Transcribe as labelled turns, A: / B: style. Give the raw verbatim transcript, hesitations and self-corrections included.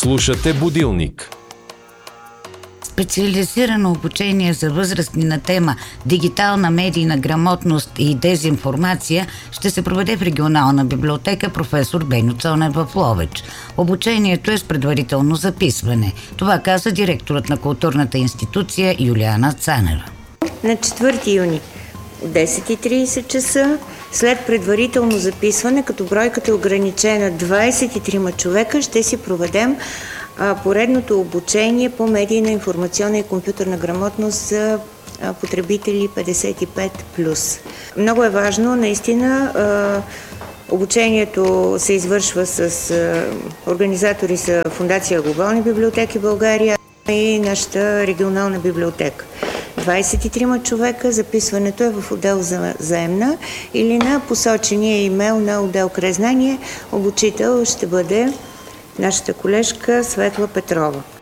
A: Слушате Будилник.
B: Специализирано обучение за възрастни на тема дигитална медийна грамотност и дезинформация ще се проведе в регионална библиотека професор Беньо Цонев в Ловеч. Обучението е с предварително записване. Това каза директорът на културната институция Юлиана Цанева.
C: На четвърти юни от десет и трийсет часа след предварително записване, като бройката е ограничена двайсет и трима човека, ще си проведем а, поредното обучение по медийна, информационна и компютърна грамотност за а, потребители петдесет и пет плюс. Много е важно, наистина, а, обучението се извършва с а, организатори са Фондация Глобални библиотеки България и нашата регионална библиотека. двайсет и трима човека, записването е в отдел за заемна или на посочения имейл на отдел Край знание. Обучител ще бъде нашата колежка Светла Петрова.